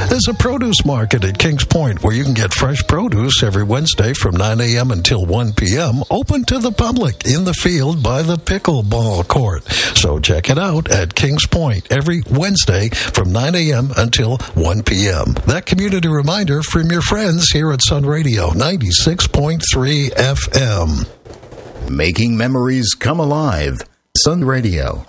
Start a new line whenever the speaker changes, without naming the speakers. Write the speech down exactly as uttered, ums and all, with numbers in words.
There's a produce market at Kings Point where you can get fresh produce every Wednesday from nine a.m. until one p.m. open to the public in the field by the pickleball court. So check it out at Kings Point every Wednesday from nine a.m. until one p.m. That community reminder from your friends here at Sun Radio ninety-six point three F M.
Making memories come alive. Sun Radio.